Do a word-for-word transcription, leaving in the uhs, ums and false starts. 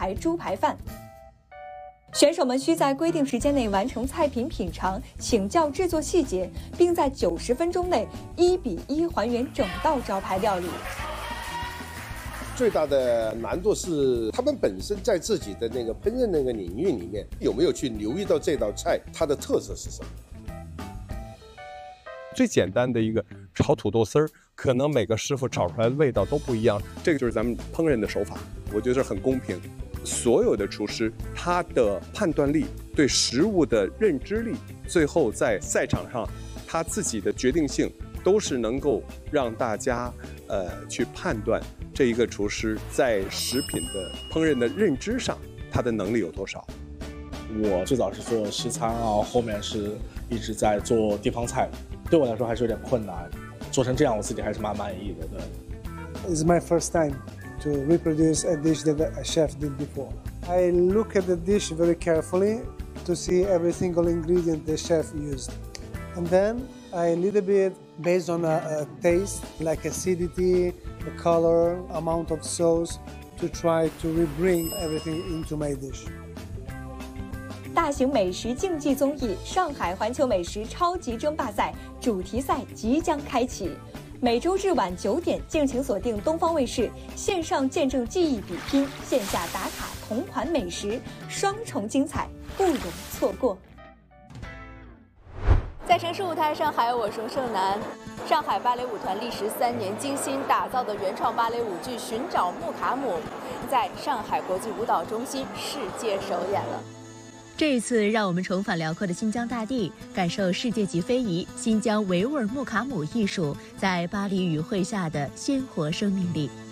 排猪排饭。选手们需在规定时间内完成菜品品尝、请教制作细节，并在九十分钟内一比一还原整道招牌料理。 最大的难度是他们本身在自己的那个烹饪那个领域里面有没有去留意到这道菜它的特色是什么。 最简单的一个炒土豆丝儿，可能每个师傅炒出来的味道都不一样，这个就是咱们烹饪的手法，我觉得很公平。所有的厨师他的判断力、对食物的认知力，最后在赛场上他自己的决定性，都是能够让大家呃去判断这一个厨师在食品的烹饪的认知上，他的能力有多少。 我最早是做西餐啊，后面是一直在做地方菜，对我来说还是有点困难，做成这样我自己还是蛮满意的。对。 It's my first time to reproduce a dish that a chef did before. I look at the dish very carefully to see every single ingredient the chef used. And then I a little bit based on a, a taste, like acidity, the color, amount of sauce, to try to rebring everything into my dish. 大型美食竞技综艺《上海环球美食超级争霸赛》主题赛即将开启。每周日晚九点，敬请锁定东方卫视，线上见证技艺比拼，线下打卡同款美食，双重精彩，不容错过。在城市舞台上，还有我佘胜男。上海芭蕾舞团历时三年精心打造的原创芭蕾舞剧《寻找穆卡姆》，在上海国际舞蹈中心世界首演了。 这一次，让我们重返辽阔的新疆大地，感受世界级非遗新疆维吾尔穆卡姆艺术在巴黎语汇下的鲜活生命力。